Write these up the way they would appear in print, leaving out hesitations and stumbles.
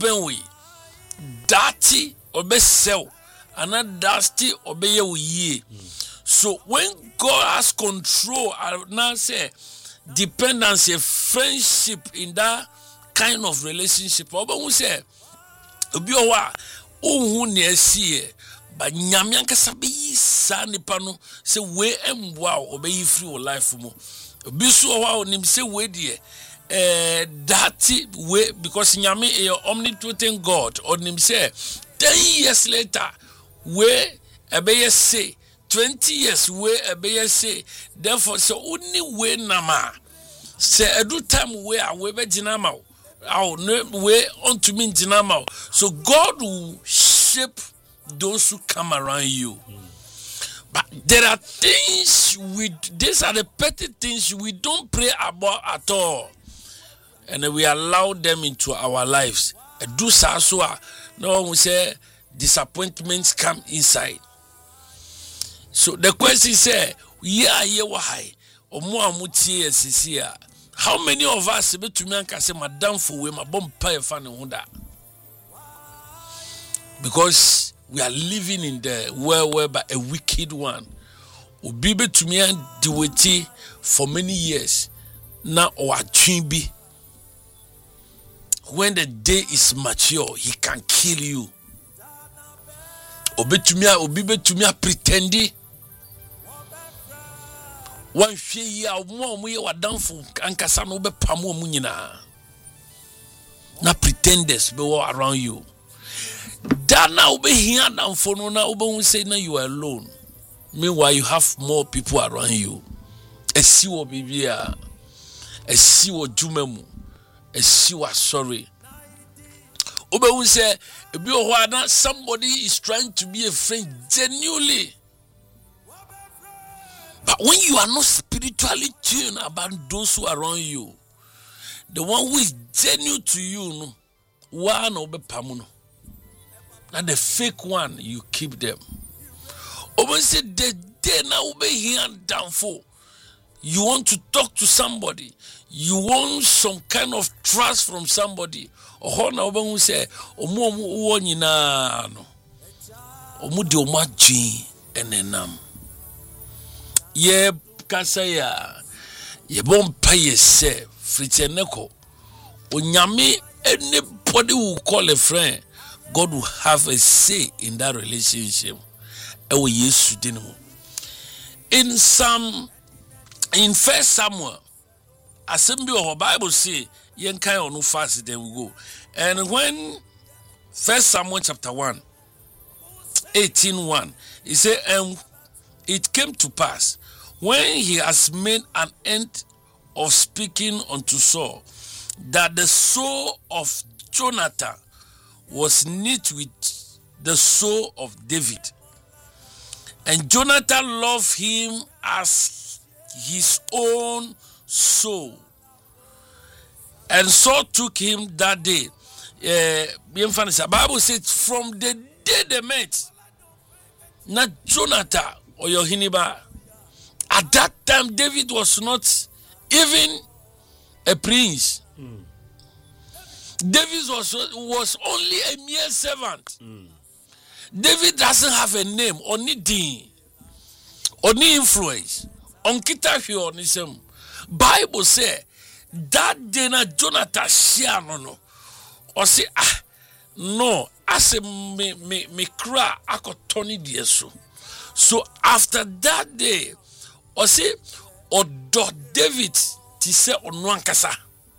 open way. Dirty obe sell, and dusty obey ye. So when God has control, I now say dependency, friendship in that kind of relationship. Oba who say obi owa who near see, but nyame ankasa be sa nipa no say we emboa obey free life mo. Obi so owa onim say we die dirty way because nyame is omnipotent God. Onim say 10 years later we ebeye say 20 years we ebeye say therefore so only way nama say edu time we a we be jinama we unto me jinama. So God will shape those who come around you. But there are things these are the petty things we don't pray about at all, and we allow them into our lives. Do so no one will say disappointments come inside. So the question is, how many of us be to me and say madam for we my bomb pay fan honda? Because we are living in the world whereby a wicked one will be to me and do it for many years. Now or be when the day is mature, he can kill you. Obe to me pretending. One year more we were down for ankasa no be pamo mu nyina. Na pretenders be all around you. That now be here down for no na obe say na you are alone. Meanwhile you have more people around you. Esiwo bibia. Esiwo jumemu. Esiwo sorry. Obe say somebody is trying to be a friend genuinely. But when you are not spiritually tuned about those who are around you, the one who is genuine to you, no, one obe pamuno. Now the fake one, you keep them. Obe say the day now obe here down for. You want to talk to somebody. You want some kind of trust from somebody. Oho na obe hu say omu wo nyina no. Omu de omu agin enenam. Ye kasa ya ye bon paye se friteneko. Onyame anybody who call a friend, God will have a say in that relationship. Ewo Yesu dinu. In 1 Samuel, assembly of Bible say, yen kai onu fast, then we go. And when 1 Samuel chapter 1, 18:1, he said, and it came to pass, when he has made an end of speaking unto Saul, that the soul of Jonathan was knit with the soul of David. And Jonathan loved him as his own soul. And Saul took him that day. The Bible says from the day they met, not Jonathan or Yohiniba. At that time, David was not even a prince. David was only a mere servant. David doesn't have a name, only deen, only influence. On Kitafio on his Bible say that day na Jonathan share no. Or say no, as a me cry akotoni dieso. So after that day, or say odo David ti say onwankasa.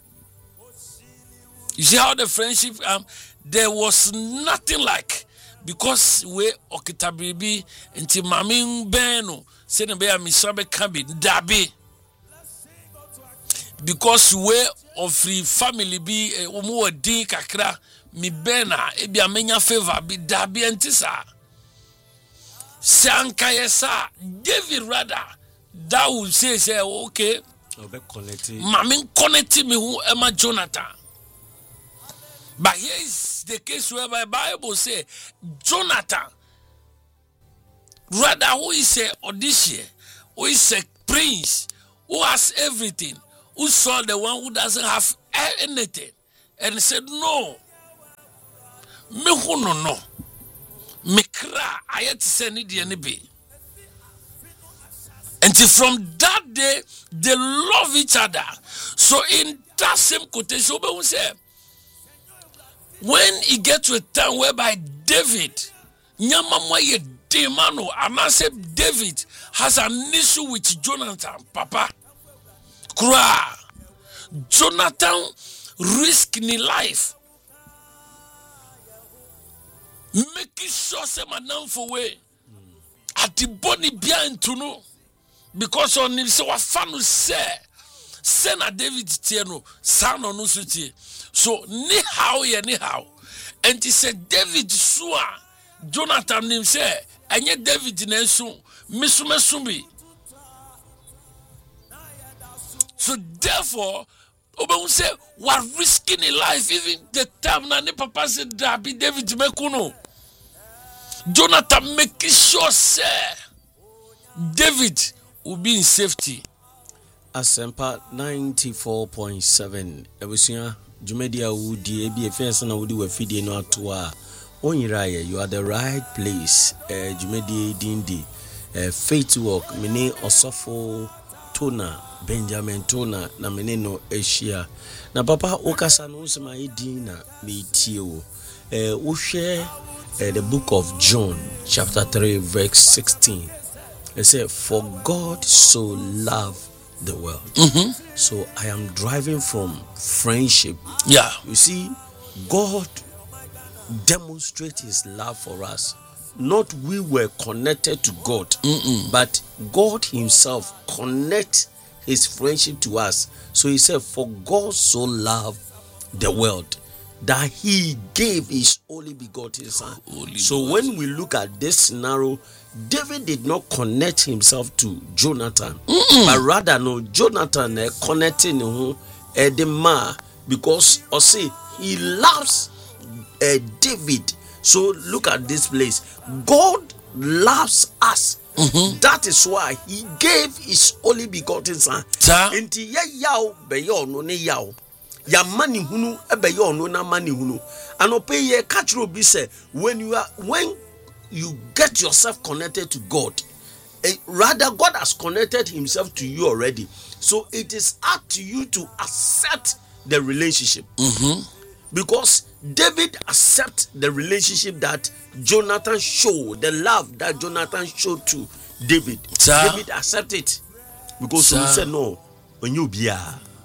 You see how the friendship there was nothing like, because we okitabibi nti mami beno say ne be amisabe kabi dabi, because we of free family be omo odi kakra mi bena e bia menya favor bi dabi antisa sankayesa David rather that will say okay mami connect me who Emma Jonathan. But here is the case whereby the Bible say Jonathan, rather who is a audition, who is a prince, who has everything, who saw the one who doesn't have anything, and said, no, me hu no me kra ayet se ne de ne be. And from that day they love each other. So in that same quotation we say when it get to a time whereby David nyamamwa ye demano and I say David has an issue with Jonathan papa kra Jonathan risk ni life making sure say madam for way at the body behind to know because on him say wa fanu say na David tie no san no so tie so ni how and he said David sua Jonathan nim say enye David na so mesumesumi so therefore Oba say we're risking a life even the time na ne papa said that be David mekuno Jonathan making sure say David will be in safety. Asempa 94.7 Ebusia Jumedia Woody ABFS na Woody we feed no atoa Onyiraye you are the right place Jumedia Dindi faith work mini Osofo Tona Benjamin Tona na mini no Asia na papa okasa no sema edin na metie wo wo share the book of John chapter 3 verse 16 it said for God so loved the world. So I am driving from friendship. Yeah. You see, God demonstrates his love for us. Not we were connected to God, but God himself connect his friendship to us. So he said, for God so loved the world that he gave his only begotten son. When we look at this scenario, David did not connect himself to Jonathan, but rather no Jonathan connecting the man because he loves David. So look at this place. God loves us. That is why he gave his only begotten son. Enti yaw beyo no ne yaw. Ya mani hunu ebeyo no na mani hunu. Anope ye katro bi say when you get yourself connected to God, rather God has connected himself to you already. So it is up to you to accept the relationship. Because David accepts the relationship that Jonathan showed, the love that Jonathan showed to David. David accepted it. Because he said no, when you be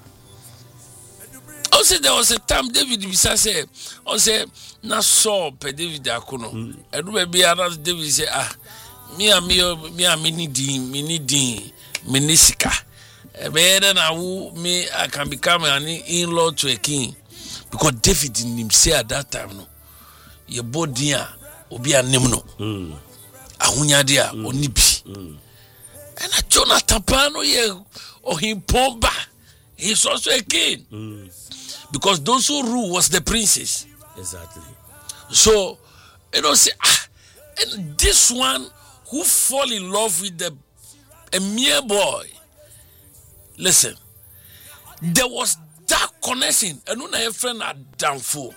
also there was a time David said, na so pe David akono edu be bia na David say me ni sika be na wu me I can become an in-law to a king because David nim say at that time no ye body a obi anem no ahunya de a oni bi and Jonathan pano ye ohimpomba he's also a king because those who rule was the princes. Exactly. So, say, and this one who fall in love with a mere boy, listen, there was that connection, and when a friend are downfall.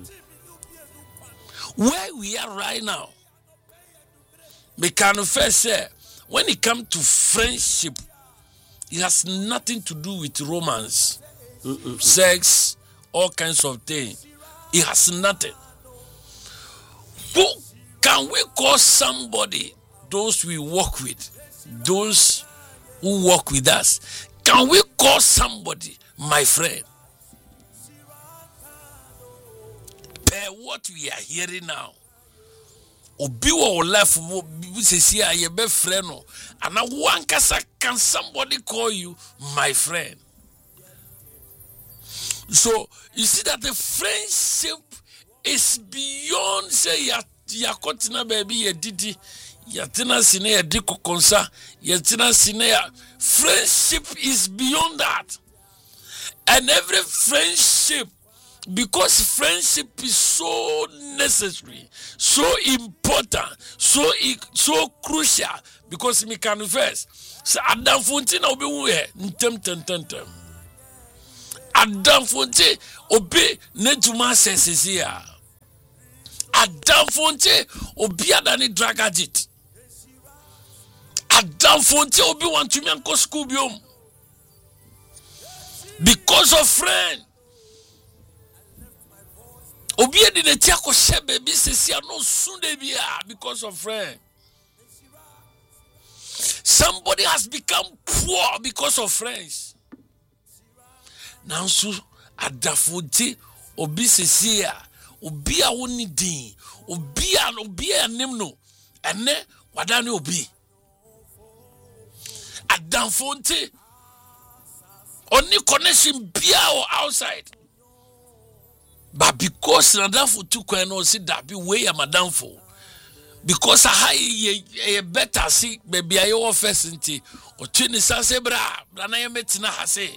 Where we are right now, we can first say, when it comes to friendship, it has nothing to do with romance, sex, all kinds of things. It has nothing. Who can we call somebody, those we work with, those who work with us? Can we call somebody my friend? Per what we are hearing now, obi wo life we say aye be friend no, and one kasa can somebody call you my friend? So you see that the friendship is beyond say ya kotina baby ya didi ya tina sine ya diko konsa ya tina sine ya. Friendship is beyond that, and every friendship, because friendship is so necessary, so important, so crucial, because me can first so Adam Fontina obi we ntem Adam Fonte obi netuma sesisia adamfo nte obi adani drug addict. Adamfo nte obi want to me anko school biom. Because of friend. Obi edi ne tia ko shebe bi sesi no sunde bia because of friend. Somebody has become poor because of friends. Now so adafonti obi sesi a obi a woni din obi a nim no ene wadane obi adafonti only connection bia or outside. But because Nadamfo took no see that be way a madamfo. Because I better see baby I your first inti or twin sanse bra na ya metina hase.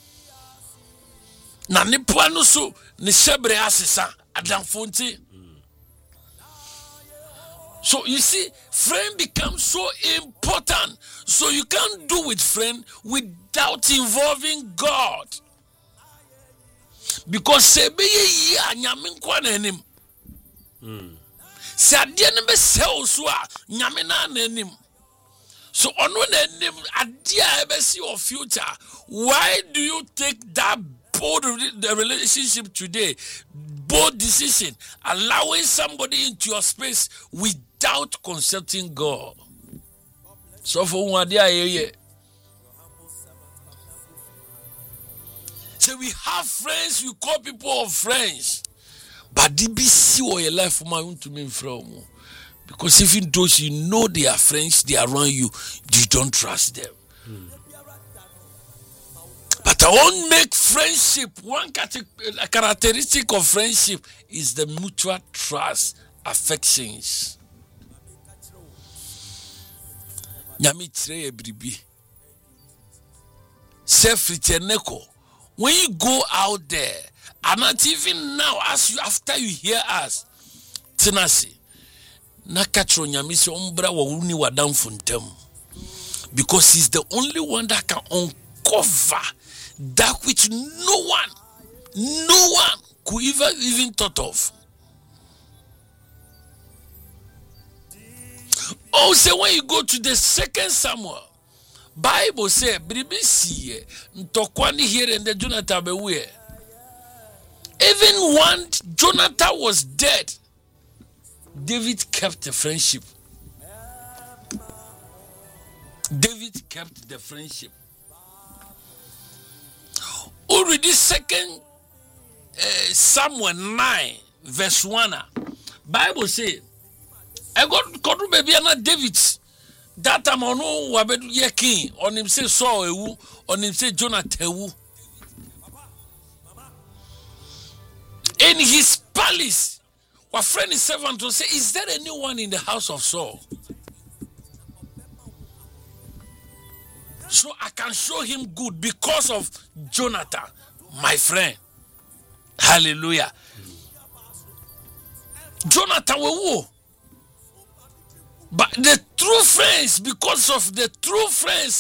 Na ni puano so ni shebre asesa Adamfo nti. So you see, friend becomes so important. So you can't do with friend without involving God. Because sebe ye nyame nkwa na anim. Se ade ne be sew so a nyame na anim. So ono na anim ade a be see your future. Why do you take that bold relationship today? Bold decision, allowing somebody into your space without consulting God. So for one day so we have friends, we call people of friends. But DBC or your life for my own to me from. Because even those you know they are friends, they are around you, you don't trust them. But I won't make friendship. One characteristic of friendship is the mutual trust, affections. Nyami tire ebribi. Self-returneko. When you go out there, and not even now, after you hear us, tenasi, nakatro nyamisi ombra wa uni wadam funtem, because he's the only one that can uncover that which no one could even thought of. Also, when you go to the 2 Samuel. Bible say bribisi ntokwani here and the Jonathan bewe. Even when Jonathan was dead, David kept the friendship. David kept the friendship. Already 2 Samuel 9 verse 1. Bible say I got to baby and David. That time on wabedu ye king on him say Saul ewu on him say Jonathan ewu. In his palace, our friend his servant will say, is there anyone in the house of Saul? So I can show him good because of Jonathan, my friend. Hallelujah. Jonathan ewu. But the true friends, because of the true friends,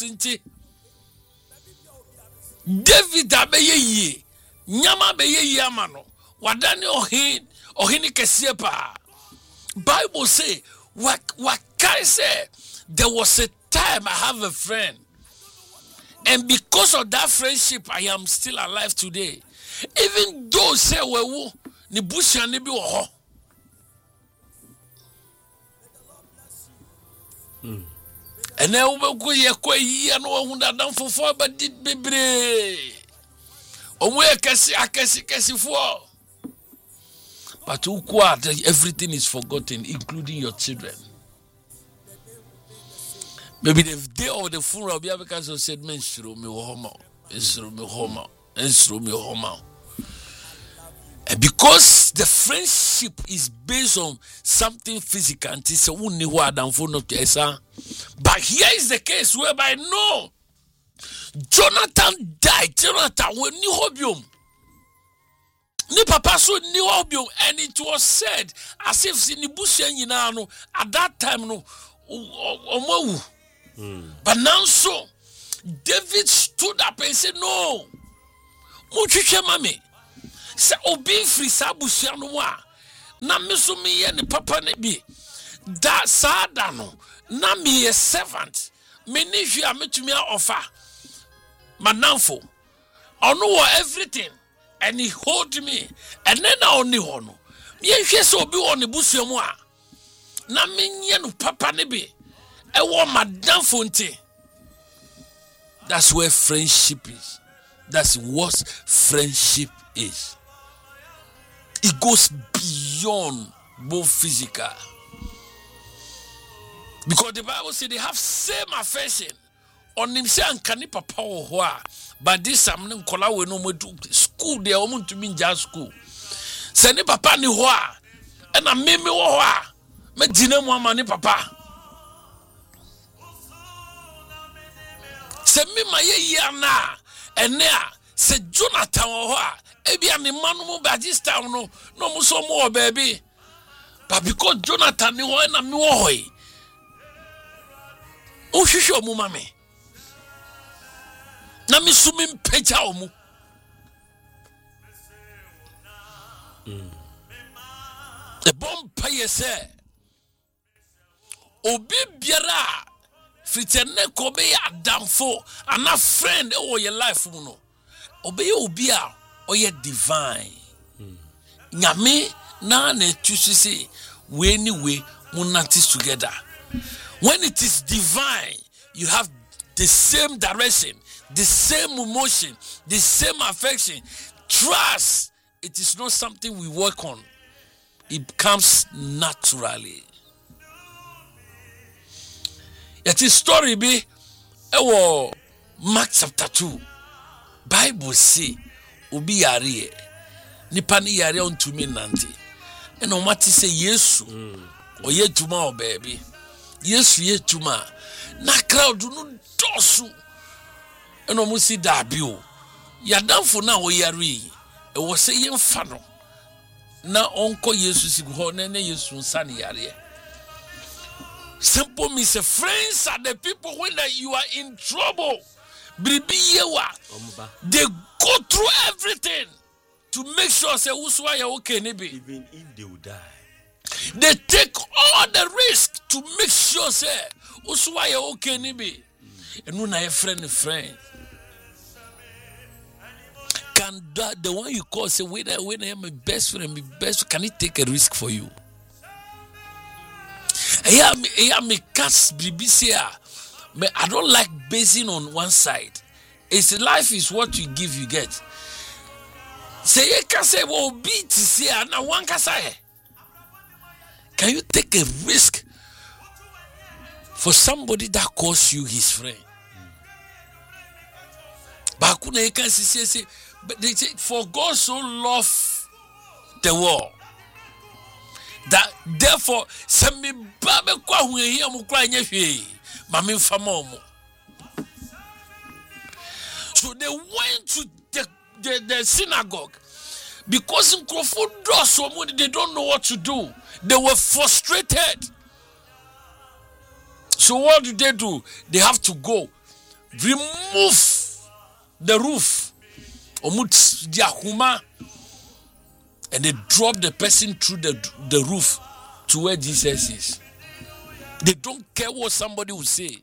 David abeye ye, nyama beye ye amano, wadani ohini kesiepa. Bible say, what can say? There was a time I have a friend, and because of that friendship, I am still alive today. Even though say wewu ni busha ni bi woho. And now we go ye and one that done for 4 but did be brave. Oh, where kasi for. But who quite everything is forgotten, including your children. Maybe the day of the funeral, because you said, men shrew me homo, and shrew me homo, and shrew me homo. And because the friendship is based on something physical, but here is the case whereby no, Jonathan died. Jonathan when ni hobium, ni papa so ni hobium, and it was said as if in the bush at that time no, but now so David stood up and said no, muchiche mami. Se obi free sabusia no wa na me so me ye ne papa ne bi da sada no na me a servant me ni hwe a metumi a offer manamfo ono wo everything and he hold me and then na oni ho no me hwe so obi wo ne busuamu a na me nye no papa ne bi e wo madamfo nti. That's where friendship is. That's what friendship is. It goes beyond both physical. Because the Bible says they have same affection. On him say ankani papa wo but this time no kola we no school they want to be in jazz school. Say ne papa ni ho a na me wo ho a me dina mu ama ne papa. Se me ma ye na ene a se Jonathan wo ho a ebia ne manu mu ba this time no mo so mo baby. But because Jonathan ni ho na me wo ho yi. O hwehwe omu ma me. Na me sumi mpeja omu. E bom paye se obi biara fritene ko be adamfo ana friend e wo your life mu no obi obi a oye divine nyame na na tusi say we anyway munati together. When it is divine, you have the same direction, the same emotion, the same affection. Trust, it is not something we work on. It comes naturally. It is story be Mark chapter 2. Bible say obi yare nipa ni yare unto me nante. And no matter say Yesu oye tuma o baby. Yesu ye tuma na crowd no dosu. And no musi da bio. Ya danfo na o yare e wo say yemfa no. Na onko Yesu sigu ho na Yesu nsa ne yare. Simple means friends are the people when you are in trouble. They go through everything to make sure say uswa ya okay nebe. Even if they will die. They take all the risk to make sure say uswa ya okay nebe. And when I friend. Can the one you call say when I am my best friend, can he take a risk for you? Me cast BBC. I don't like basing on one side. It's life is what you give, you get. Say you can say well beat say na one can say. Can you take a risk for somebody that calls you his friend? But you can say but they say for God so loved the world that therefore send me babe kwa hu ehia mu kwa nya hwe mame mfama omo. So they went to the synagogue because in Crawford they don't know what to do. They were frustrated. So what do? They have to go remove the roof and they drop the person through the roof to where Jesus is. They don't care what somebody will say.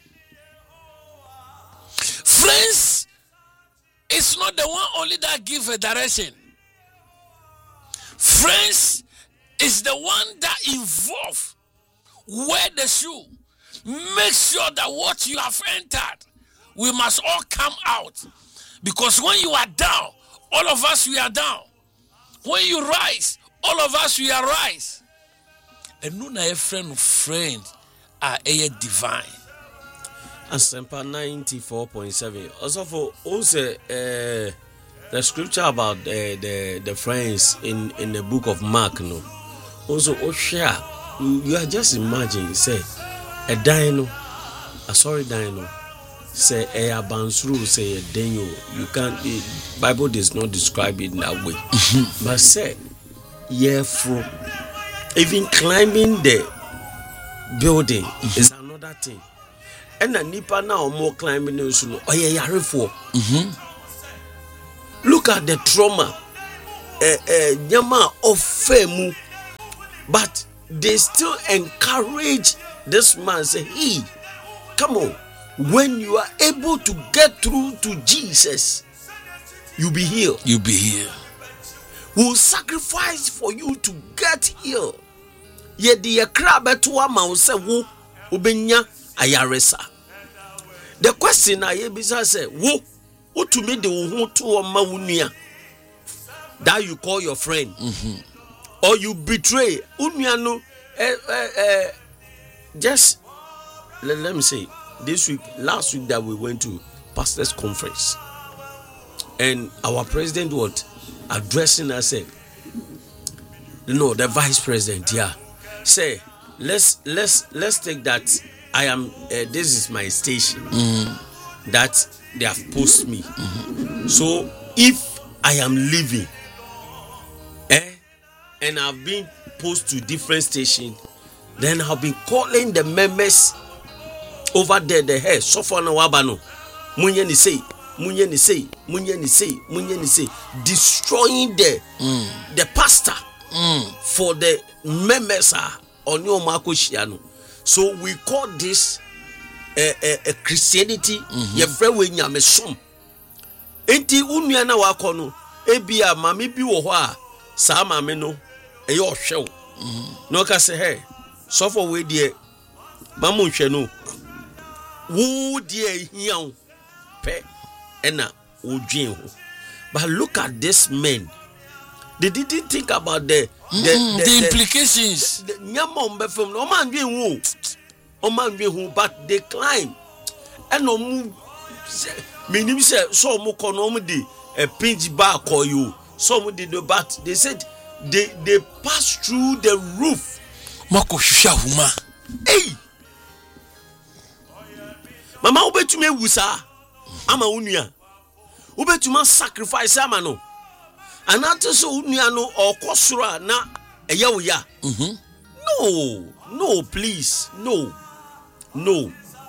Friends, it's not the one only that give a direction. Friends is the one that involve wear the shoe. Make sure that what you have entered, we must all come out. Because when you are down, all of us we are down. When you rise, all of us we are rise. And no na friend are a divine. Asempa 94.7. Also for also the scripture about the friends in the book of Mark no. Also share. You are just imagine say a dino, dino. Say a bansuru, say a daniel. You can't. Bible does not describe it in that way. But say, for even climbing the building is another thing. And a nipa now more climbing the suno. Oh yeah, for. Look at the trauma. Nyama of femu But they still encourage this man, say, hey, come on, when you are able to get through to Jesus, you'll be healed. You'll be healed. We'll sacrifice for you to get healed. Yet the crab to a mouse say, wo ubenya ayaresa. The question I hear say, wo to me the who to a maunia that you call your friend, or you betray uniano. Just let me say, last week that we went to pastors conference, and our president was addressing us, said, the vice president, say, let's take that I am this is my station that they have posted me. So if I am leaving, and I've been posted to different stations, then I've been calling the members over there, the head, Sofana Wabano, Munyeni say, destroying the pastor for the members on your Marco Shiano. So we call this a Christianity, your friend when you're some. Enti Uniana Wakono, Ebia, Mammy Biwa, Sama Meno, a your show. No, say, hey, suffer with dear Mamun Cheno. Woo, dear young pe ena ojin. But look at this man. They didn't think about the implications. The nyamombe from no man who but they climb and no move. Meaning say so mo kono di a pinch back or you. Some did the but they said they passed through the roof. Mako huma. Hey, Mama ubetume wusa ama unia. Ubetuma sacrifice ama no. Anate so unia no okosura na eya wo ya. No, please. No.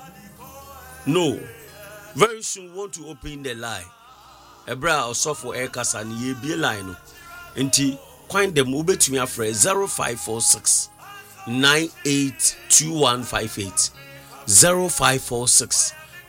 Very soon we want to open the line. Ebra osofo ekasa ni ye bie line no. Enti coin them ubetumi afre 0546 982158 0546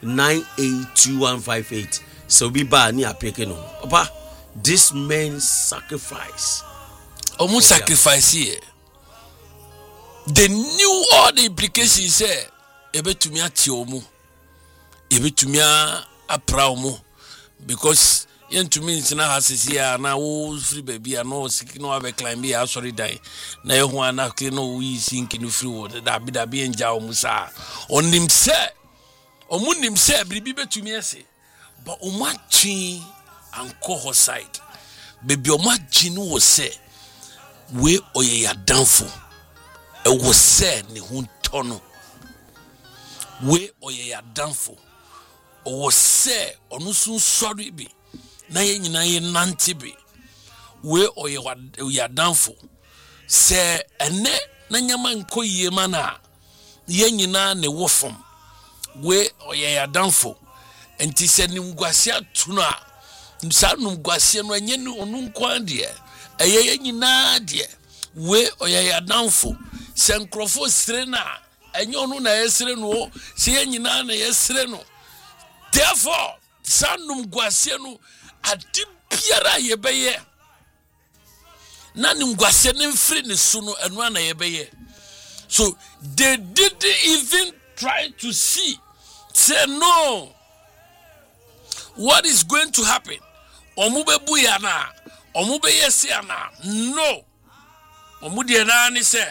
982158. So be bad ni apeke no. Papa, this man's sacrifice. Omu sacrifice here. They knew all the implications here. Ebe tumi ati omu. Ebe tumi apra omu. Because yen tumi ntina hasisi ya na wo free baby ya no siki no abe climb ya sorry die. Na ye ho ana ke no wi sinki no free wo da bi enja omu sa. Onim se omu nim se bribi betumi ese. But omatchi anko ho side. Baby omatchi no wo se we oye ya danfo. E wo se ni hun tono. We oye ya danfo. O wo se onu sun sorry bi. Na ye nyina ye nante bi. We oye ya danfo. Se ene na nyama nko yie mana. Ye nyina ne wofom. We oye ya danfo. Enti se nimguase atuno a sa nimguase no enye ni onu nkwan de eye nyina de we oye ya danfo se nkrofo sire na enye onu na yesire no se ye nyina na yesire no. Therefore sa nimguase no adi biara ye beye na nimguase ne mfiri ne so no enu na ye beye. So they didn't even try to see, say no, what is going to happen? Omube buyana, omube yesiana. No. Omudiana ni say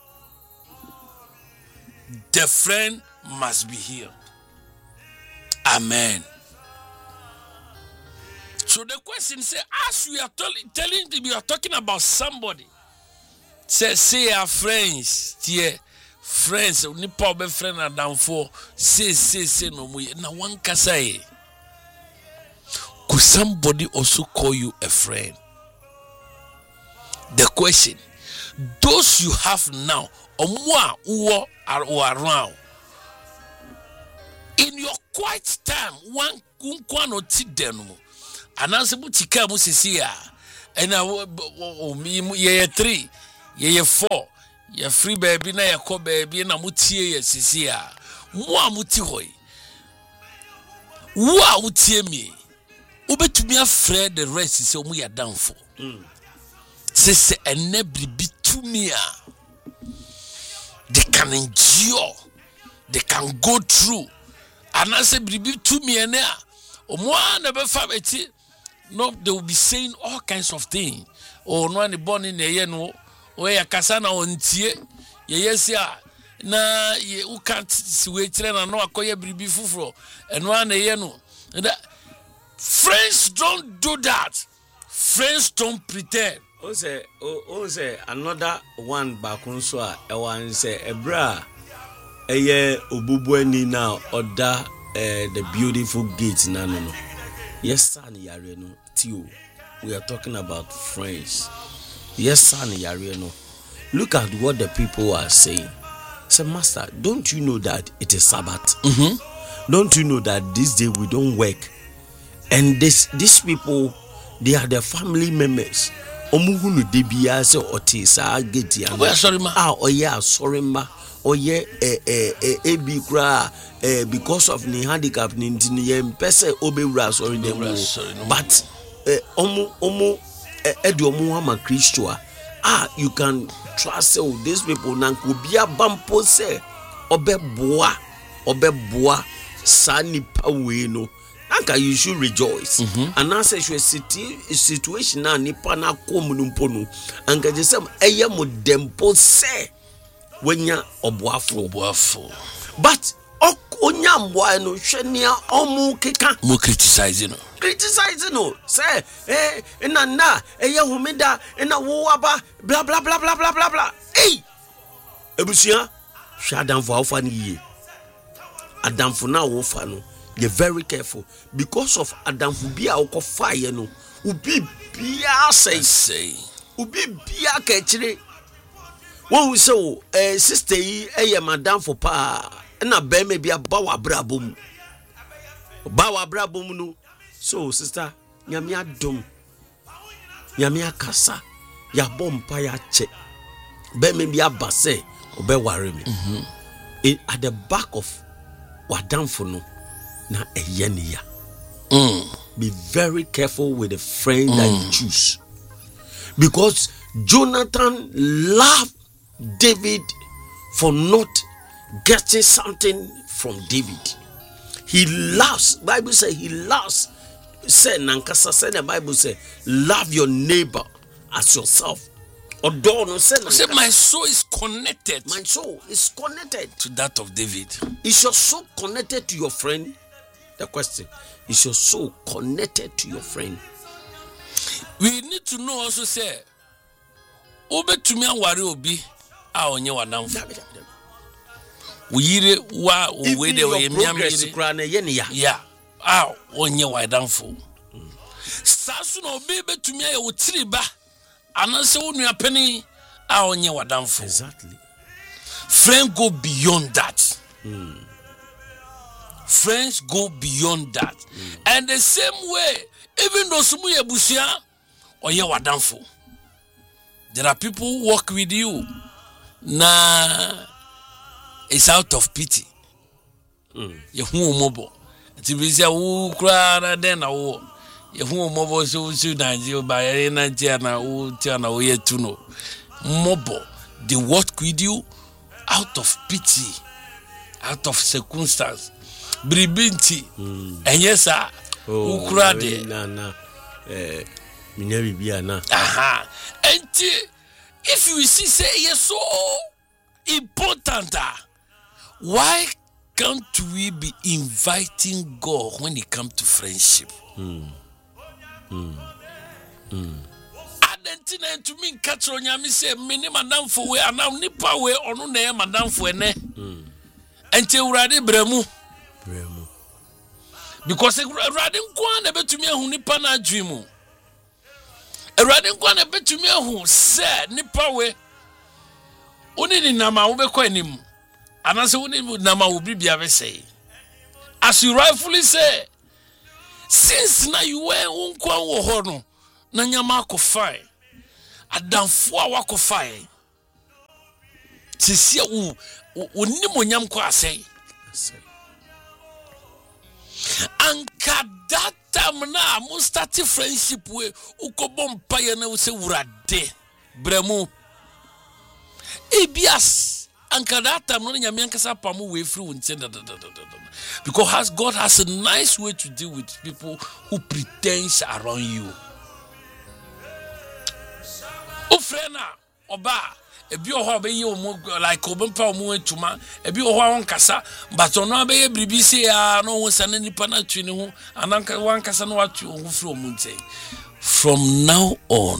the friend must be healed. Amen. So the question say, as we are telling we are talking about somebody. Say our friends, dear friends, nipa be friend and down for say no mu na one kasai. Could somebody also call you a friend? The question, those you have now, or more who are around, in your quiet time, one kunkwan otidenu, anasebu tika musisia, and ye 3, ye 4, ya free baby na ya ko baby na mutie ya sisi a mo a muti hoy wo a utie mi ubetumi afre the rest se omu ya danfo se ene bribi tumi a they can endure, they can go through, and I say bribi tumi ene a omu a na be fameti no they will be saying all kinds of things oh no ani born in ye no o ya kasa na ontie ye yesi a na ye u can't we tire na no akoye bribi fufuro eno na ye no. Friends don't do that. Friends don't pretend. O say another one back on so a one say ebra eye obubuani now order the beautiful gate na no. Yes san yare no tio. We are talking about friends. Yes san yare no. Look at what the people are saying. Say master, don't you know that it is Sabbath? Don't you know that this day we don't work? And these people, they are the family members. Omuhunu debia se otisa geti ana. Oh sorry ma. Ah, oh yeah, sorry ma. Oh yeah, ebi kra because of ni handicap ni ntini ye mpese obewura sorry dem. But omu edu omu ama Christoa. Ah, you can trust these people nanko bia bampo se obeboa sa nipa we no anka you should rejoice and answer your situation na nipa na komunumpo no anka jesem eye modempo se wenya oboafo but onya mboa no hwenia omu keka mo criticize no say na eye homeda na wo aba bla bla bla bla bla bla hey ebusia hwadamfo afa ni yie adamfo na wo fa no you're very careful because of adamfo bia wo kofa ye no ubi bia say ubi bia ka kire won so sister yi eye madamfo pa na be me bia ba wa brabom no so sister nyame adom nyame akasa ya bompa ya che be me bia ba say obe ware me at the back of wadamfo no na eyenia. Be very careful with the friend that you choose, because Jonathan loved David for not getting something from David. He loves, Bible says he loves, say nankasa say the Bible say love your neighbor as yourself. Say my soul is connected. My soul is connected to that of David. Is your soul connected to your friend? The question is your soul connected to your friend? We need to know also say obe tumi anware obi a onye wadamfo. Uyire wa we de we miamire. Yeah. A onye wadamfo. Sasu no obi betumi aye wotiriba. Anase wonu apeni a onye wadamfo. Exactly. Friends go beyond that. Friends go beyond that. And the same way, even though sumu ye busia onye wadamfo. There are people who work with you. Na it's out of pity. Ye hu omobo. Ti bi se wo kra na den na wo. Ye hu omobo so Nigeria ba na tia na wo tia na wo ye tuno. Mobo, they work with you out of pity, out of circumstance. Bribinti. And yes sir. Ukra de na minyabi bia na. Aha. And if you see say yes so important, why can't we be inviting God when it comes to friendship? Adentina to me catch on yami say mini madam for we and now nipa we onu na madam for ene. Enti urade bremu. Because urade nkwa na betumi ahu nipa na adwemu. Urade nkwa na betumi ahu se nipa we oni ni nama wo bekọ anim. Anase oni nama wo bibia be say. As you rightfully say, since na you were nkwa wo ho no na nyama akofai. Adamfo a wakofai. Sisi unimonyam kwa asay. Anka that time na mo start friendship we ukobom paye na we say urade bremu. Ebias anka that time no nyame ankasa pamu we free wonte because God has a nice way to deal with people who pretend around you. Ofrena oba ebi oho be omo like obempa omo etuma ebi oho awon kasa but ono be ye bribi se ya no won sane nipa na twi ne ho ananka wan kasa no watu oho firi omo nte. From now on,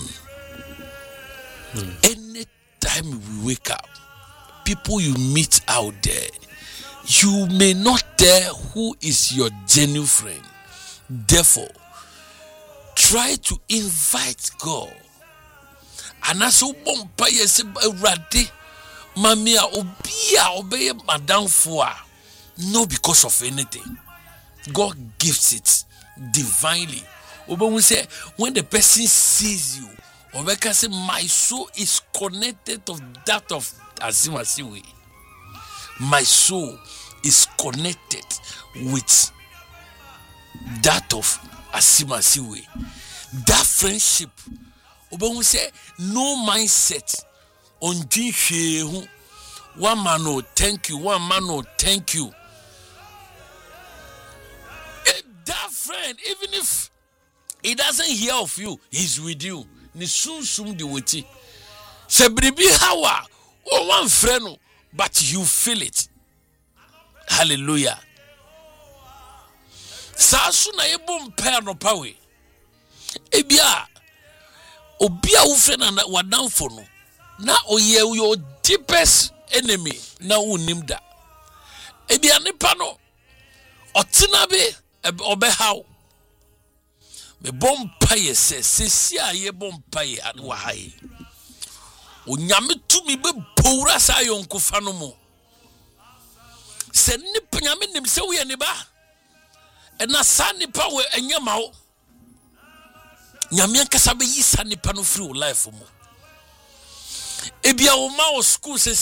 any time we wake up, people you meet out there, you may not tell who is your genuine friend. Therefore, try to invite God. And as bompa yes rade mamia obia obey madam for no because of anything. God gives it divinely. Oba say when the person sees you, Obeka say my soul is connected to that of Azimasiwe. My soul is connected with that of Azimasiwe. That friendship. Oba say no mindset on Jinshe. One man no thank you, one man no thank you. That friend, even if he doesn't hear of you, he's with you. Ni sum di weti. Se bribi hawa o one friend, but you feel it. Hallelujah. Sa su na yebo mpa no pawe. Ebia obia wo friend na wadanfo no na oye your deepest enemy na unim da. Ebia nipa no otina be obe how me bompaye se aye bompaye wa hai onyame tumi be powura sa yonko fa no mo se nipa nyame nim se wo ye ne ba na sa nipa we enyama wo nyame ankasa be yi sa nipa no free life mo ebia wo ma wo school se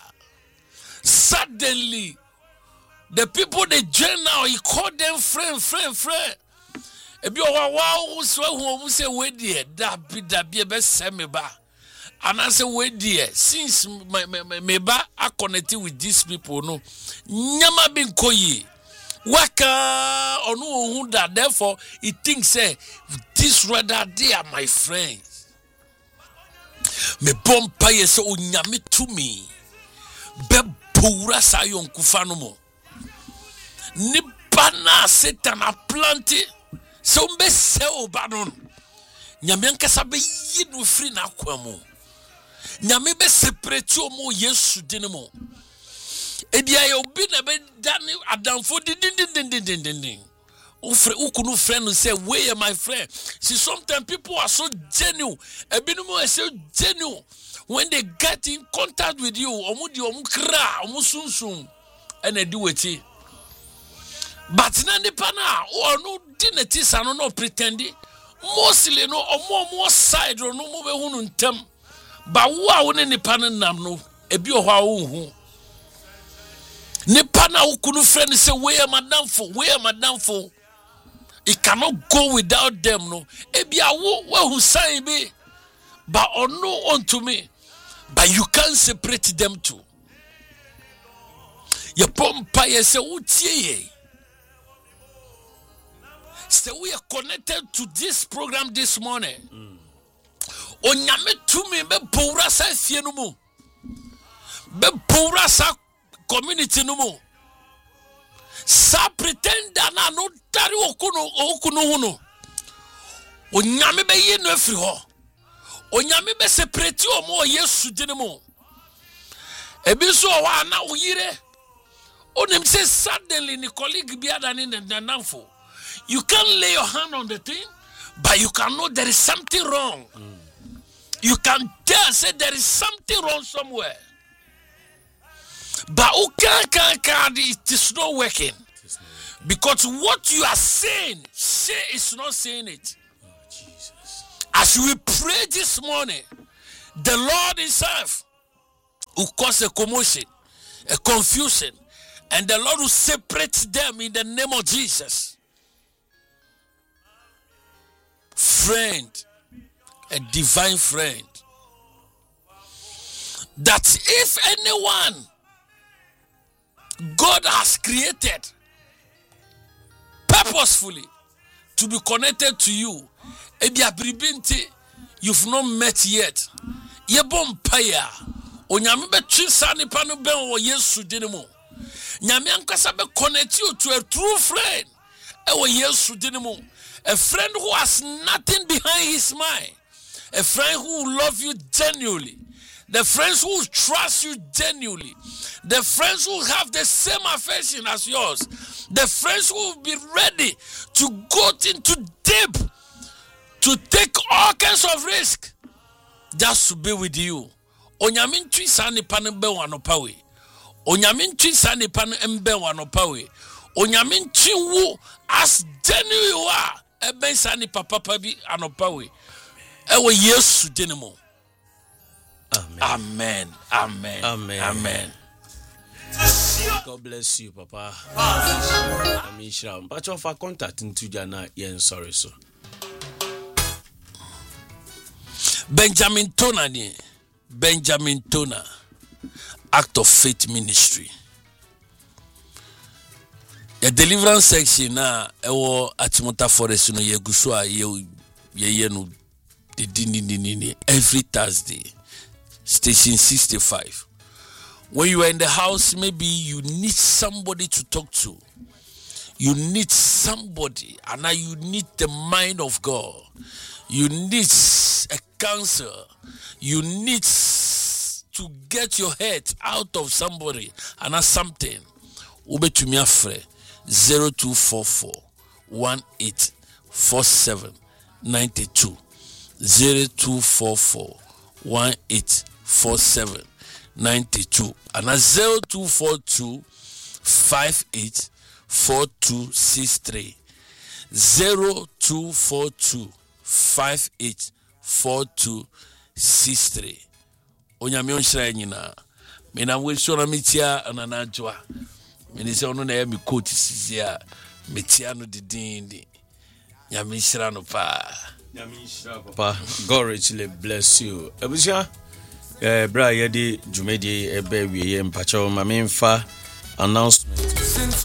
suddenly the people they join now, he call them friend. Ebi owa so hu say we die da bi be se me ba. And I say we die since me ba are connected with these people no. Nyama bin koyi. Waka onu hu that therefore he thinks say this rather they are my friends. Me bompa ye so onyame to me. Be powura sa yon kufa no mo. Nipa na Satan a planté so mbe se obanon nyame ankasa be yi no free na kwamu nyame be separate omo Yesu din mo ebia ye obi na be dane adamfo din ufre ukunu friend say we my friend. See sometimes people are so genuine ebinum are so genuine when they get in contact with you omu di omu kra omu sunsun and they do it. But na nipa na o no dinetisa no pretendi mostly no omo side no mo be hunu ntem ba wo a wo ne nipa no nam no ebi o ho a wo hu nipa na wo kunu friend say we are madamfo it cannot go without them no ebi a wo hu sign be but ono unto me but you can't separate them two ye pompa ye se utie ye. So we are connected to this program this morning. Onyame to me be powura sa fie no mu. Be powura sa community no mu. Sa pretender na no tari okuno hu no. Onyame be yi no afiri ho. Onyame be separate omo Yesu din mu. Ebi so wa na oyire. Onim say suddenly ni colleague bi adani na nanfo. You can't lay your hand on the thing, but you can know there is something wrong. You can tell, say there is something wrong somewhere. But it is not working. Because what you are saying, say is not saying it. Oh, Jesus. As we pray this morning, the Lord himself will cause a commotion, a confusion, and the Lord will separate them in the name of Jesus. Friend, a divine friend, that if anyone God has created purposefully to be connected to you, you've not met yet. Yebom paya onyame betwi sa nipa no ben wo Yesu dine mu. Nyame ankasa be connect you to a true friend. Wo Yesu dine mu. A friend who has nothing behind his mind. A friend who will love you genuinely. The friends who trust you genuinely. The friends who have the same affection as yours. The friends who will be ready to go into deep, to take all kinds of risk just to be with you. Onyame ntwi sa nipa no be wanopa we. Onyame ntwi sa nipa no embe wanopa we. Onyame ntwi wo as genuine you are. Ebe sa nipa papa bi anopa we. Ewo Yesu dine mo. Amen. Amen. Amen. Amen. God bless you, Papa. I mean, Shram. But of our contact into Jana, yen sorry so. Benjamin Tona, Act of Faith Ministry. The deliverance section na ewo Atimota Forest no yegusua ye no the every Thursday. Station 65. When you are in the house, maybe you need somebody to talk to. You need somebody, and now you need the mind of God. You need a counsel. You need to get your head out of somebody and not something. Ube to me afre 0244 184792 0244 184792 and a 0242 584263 0242 584263. Onyame onhyira nyina me na weso na metia ananajwa me ni se ono na ya me coach sisia metia no didindi nyame nhyira no pa. Papa, God richly bless you. Ebusia, bra yedi jumedi ebe wiye mpacho mame mfa announcement.